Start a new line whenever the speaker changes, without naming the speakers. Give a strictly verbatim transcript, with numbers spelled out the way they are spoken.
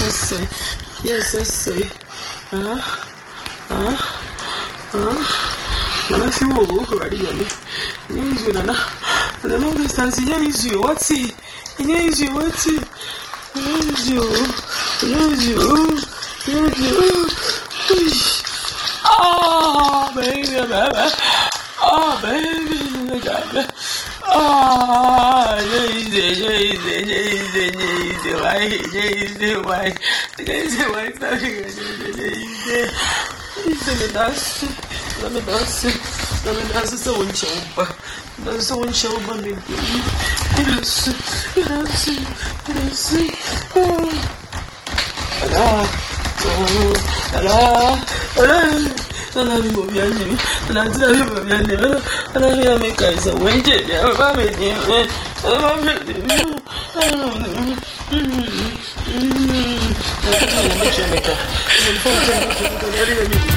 I say. Yes, I say. Ah, ah, ah. Nana fi wo wo ready yale. Yes, you nana. The long distance yes you. What's it? Yes, you. What's it? Yes, you. Yes, you. Yes, you. Ah, baby, baby. Ah, baby, baby. Ah, Jesus, Jesus, Jesus, Jesus, why, Jesus, why, Jesus, why, Jesus, Jesus, let me dance, let me dance, let me dance, so one show, that's so one show, but me, yes, yes, yes, ah, ah, ah. Nana mi mo bi anye mi, nana ti na mi mo bi anye mi, nana mi na mi ka isa wenje, ya ba mi ni, ba mi ni, mm, mm, mm, mm,